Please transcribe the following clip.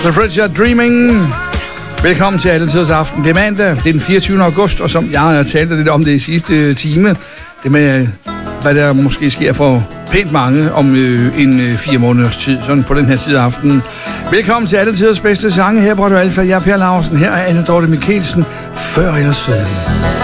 The Fridge Dreaming. Velkommen til Alletiders Aften. Det er mandag, det er den 24. august, og som jeg har talt lidt om det i sidste time, det med, hvad der måske sker for pænt mange om en 4 måneders tid, sådan på den her side af aftenen. Velkommen til Alletiders bedste sange. Her på Radio Alfa. Jeg er Per Lausen. Her er Anne Dorte Mikkelsen. Før eller siden.